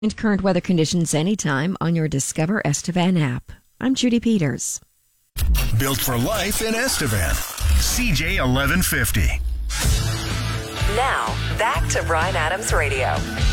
And current weather conditions anytime on your Discover Estevan app. I'm Judy Peters. Built for life in Estevan. CJ 1150. Now, back to Bryan Adams Radio.